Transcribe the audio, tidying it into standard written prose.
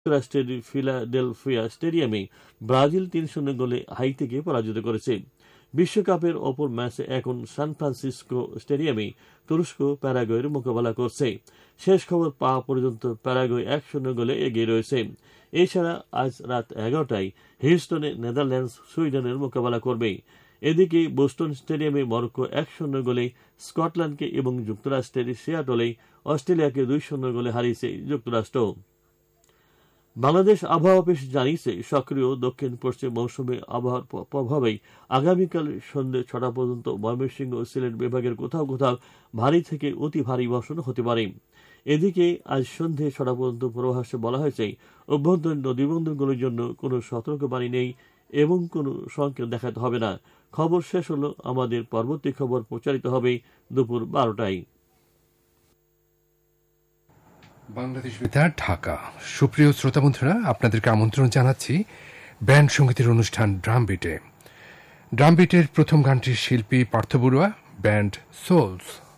যুক্তরাষ্ট্রের ফিলাডেলফিয়া স্টেডিয়ামে ব্রাজিল ৩-০ গোলে হাইতিকে পরাজিত করেছে। বিশ্বকাপের অপর ম্যাচে এখন সান ফ্রান্সিসকো স্টেডিয়ামে তুরস্ক প্যারাগুয়ের মোকাবেলা করছে। শেষ খবর পাওয়া পর্যন্ত প্যারাগুয়ে ১-০ গোলে এগিয়ে রয়েছে। এছাড়া আজ রাত ১১টায় হিউস্টনে নেদারল্যান্ডস সুইডেনের মোকাবেলা করবে। এদিকে বোস্টন স্টেডিয়ামে মরক্কো ১-০ গোলে স্কটল্যান্ডকে এবং যুক্তরাষ্ট্রের সিয়াটলে অস্ট্রেলিয়াকে ২-০ গোলে হারিয়েছে যুক্তরাষ্ট্র। বাংলাদেশ আবহাওয়া অফিস জানিয়েছে, সক্রিয় দক্ষিণ পশ্চিম মৌসুমী আবহাওয়ার প্রভাবেই আগামীকাল সন্ধ্যে ৬টা পর্যন্ত ময়মনসিংহ ও সিলেট বিভাগের কোথাও কোথাও ভারী থেকে অতি ভারী বর্ষণ হতে পারে। এদিকে আজ সন্ধ্যে ৬টা পর্যন্ত পূর্বাভাসে বলা হয়েছে, অভ্যন্তরীণ নদীবন্দরগুলোর জন্য কোনো সতর্কবাণী নেই এবং কোনো সংকেত দেখাতে হবে না। খবর শেষ হলো। আমাদের পরবর্তী খবর প্রচারিত হবে দুপুর ১২টায়। বাংলাদেশ বেতার, ঢাকা। সুপ্রিয় শ্রোতা বন্ধুরা, আপনাদেরকে আমন্ত্রণ জানাচ্ছি ব্যান্ড সঙ্গীতের অনুষ্ঠান ড্রামবিটে। ড্রামবিটের প্রথম গানটির শিল্পী পার্থ বড়ুয়া, ব্যান্ড সোলস।